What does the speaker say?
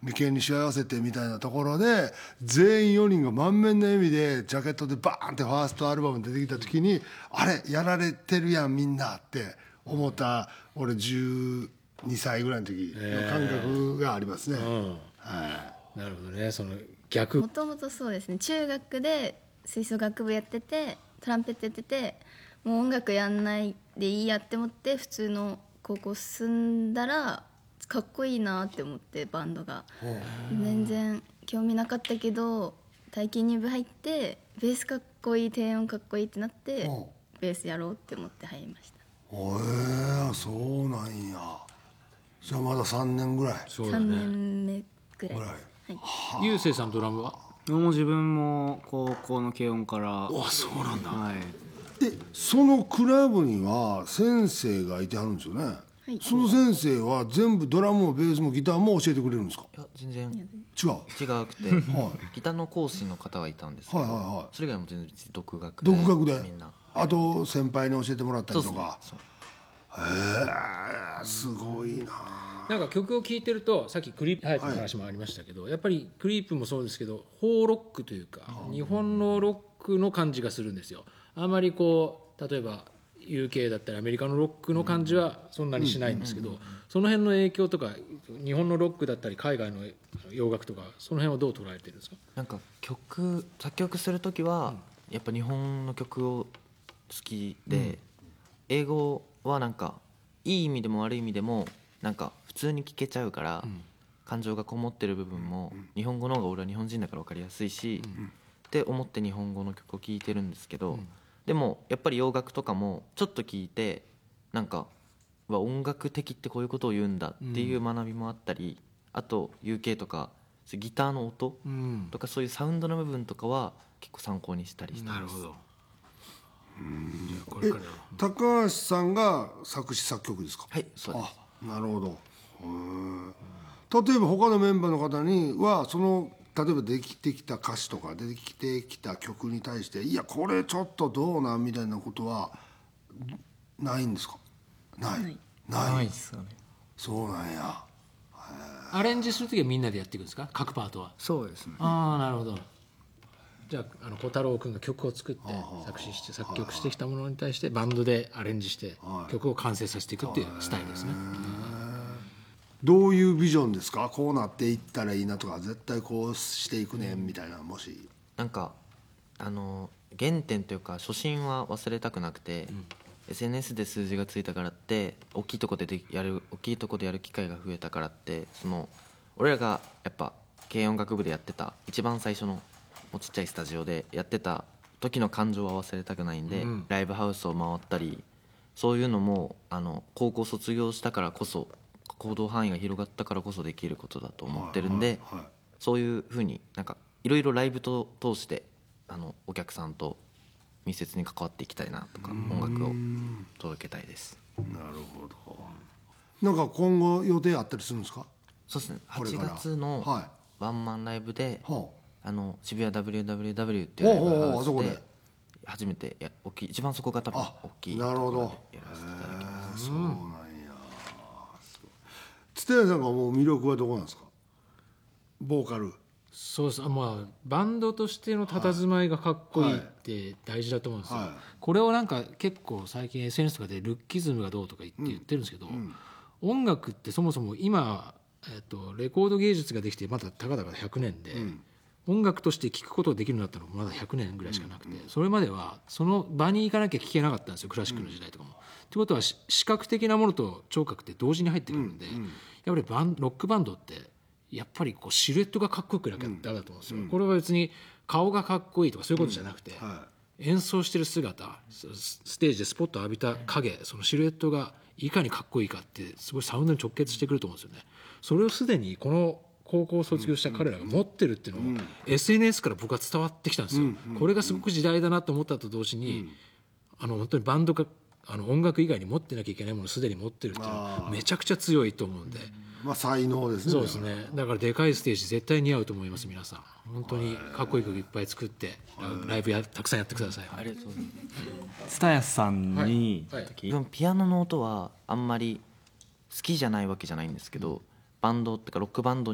眉間にしわ寄せてみたいなところで全員4人が満面の笑みでジャケットでバーンってファーストアルバム出てきた時にあれやられてるやんみんなって思った俺12歳ぐらいの時の感覚がありますね、 なるほどね。その逆もともとそうですね、中学で吹奏楽部やっててトランペットやっててもう音楽やんないでいいやって思って普通の高校進んだらかっこいいなって思ってバンドが全然興味なかったけど体験入部入ってベースかっこいい低音かっこいいってなってベースやろうって思って入りました。 そうなんや。じゃあまだ3年ぐらい。 3年目ぐらい。 ゆうせいさんドラムは？ もう自分も高校の軽音から。 そうなんだ。 はい。 そのクラブには先生がいてはるんですよね、はい、その先生は全部ドラムもベースもギターも教えてくれるんですか？ いや全然違くて、ギターの講師の方はいたんですけど、それ以外も全然独学でみんなあと先輩に教えてもらったりとか。すごいな。 なんか曲を聴いてるとさっきクリープハイプの話もありましたけど、やっぱりクリープもそうですけどホーロックというか日本のロックの感じがするんですよ。あまりこう例えば UK だったりアメリカのロックの感じはそんなにしないんですけど、その辺の影響とか日本のロックだったり海外の洋楽とかその辺はどう捉えてるんですか？ なんか作曲する時はやっぱ日本の曲を好きで、英語はなんかいい意味でも悪い意味でもなんか普通に聴けちゃうから、感情がこもってる部分も日本語の方が俺は日本人だから分かりやすいし、って思って日本語の曲を聴いてるんですけど、でもやっぱり洋楽とかもちょっと聴いてなんか音楽的ってこういうことを言うんだっていう学びもあったり、あと UK とかギターの音とかそういうサウンドの部分とかは結構参考にしたりしてます。なるほど。 高橋さんが作詞作曲ですか？ はいそうです。 なるほど。例えば他のメンバーの方にはその例えばできてきた歌詞とか出てきてきた曲に対していやこれちょっとどうなんみたいなことはないんですか？ないですよね。 そうなんや。 アレンジするときはみんなでやっていくんですか？各パートは。 そうですね。 なるほど。じゃあ小太郎君が曲を作って作詞して作曲してきたものに対してバンドでアレンジして曲を完成させていくっていうスタイルですね。 どういうビジョンですか？こうなっていったらいいなとか絶対こうしていくねんみたいな。もしなんか原点というか初心は忘れたくなくて、SNS で数字がついたからって大きいとこでやる機会が増えたからって俺らがやっぱ軽音楽部でやってた一番最初のもうちっちゃいスタジオでやってた時の感情は忘れたくないんで、ライブハウスを回ったりそういうのも高校卒業したからこそ行動範囲が広がったからこそできることだと思ってるんで、そういうふうになんかいろいろライブと通してお客さんと密接に関わっていきたいなとか音楽を届けたいです。 なるほど。なんか今後予定あったりするんですか？ そうですね、8月のワンマンライブで、渋谷 WWW っていうライブハウスで初めて一番そこが多分大きいところでやらせていただきます。 そうなんや。蔦谷さんがもう魅力はどこなんですか？ボーカル。 そうです。バンドとしての佇まいがかっこいいって大事だと思うんですよ、これをなんか結構最近 SNS とかでルッキズムがどうとか言ってるんですけど、音楽ってそもそも今、レコード芸術ができてまだたかだか100年で、音楽として聴くことができるようになったのもまだ100年ぐらいしかなくて、それまではその場に行かなきゃ聴けなかったんですよ、クラシックの時代とかも。ってことは視覚的なものと聴覚って同時に入ってくるんで、やっぱりロックバンドってやっぱりこうシルエットがかっこよくなきゃダメだと思うんですよ、これは別に顔がかっこいいとかそういうことじゃなくて、演奏してる姿、ステージでスポット浴びた影、そのシルエットがいかにかっこいいかってすごいサウンドに直結してくると思うんですよね。それをすでにこの高校を卒業した彼らが持ってるっていうのを SNS から僕は伝わってきたんですよ、これがすごく時代だなと思ったと同時に、本当にバンドが音楽以外に持ってなきゃいけないものをすでに持ってるっていうのはめちゃくちゃ強いと思うんで、 才能ですね。 そうですね。だからでかいステージ絶対似合うと思います。皆さん本当にかっこいい曲いっぱい作ってライブたくさんやってください。 ありがとうございます。 蔦谷さんに、 ピアノの音はあんまり好きじゃないわけじゃないんですけど、バンドってかロックバンド